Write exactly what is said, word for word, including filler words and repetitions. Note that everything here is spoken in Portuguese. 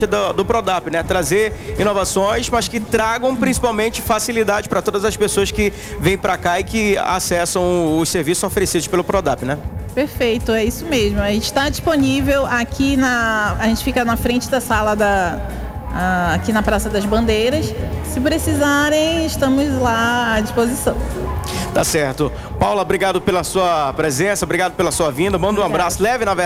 Do, do Prodap, né? Trazer inovações, mas que tragam principalmente facilidade para todas as pessoas que vêm para cá e que acessam os serviços oferecidos pelo Prodap, né? Perfeito, é isso mesmo. A gente está disponível aqui na... A gente fica na frente da sala da... Uh, aqui na Praça das Bandeiras. Se precisarem, estamos lá à disposição. Tá certo. Paula, obrigado pela sua presença, obrigado pela sua vinda. Manda um abraço, leve na verdade.